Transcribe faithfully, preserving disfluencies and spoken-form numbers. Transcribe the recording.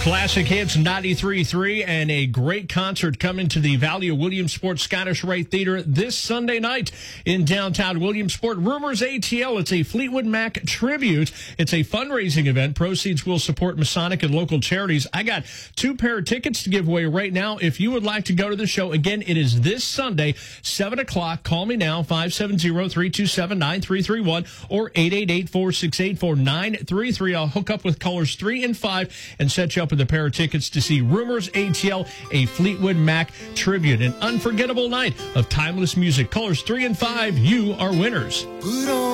Classic Hits ninety-three point three and a great concert coming to the Valley of Williamsport Scottish Rite Theater this Sunday night in downtown Williamsport. Rumors A T L. It's a Fleetwood Mac tribute. It's a fundraising event. Proceeds will support Masonic and local charities. I got two pair of tickets to give away right now. If you would like to go to the show, again, it is this Sunday, seven o'clock. Call me now, five seven zero, three two seven, nine three three one or eight eight eight, four six eight, four nine three three. I'll hook up with callers three and five and set you up with a pair of tickets to see Rumors A T L, a Fleetwood Mac tribute. An unforgettable night of timeless music. Callers three and five, you are winners.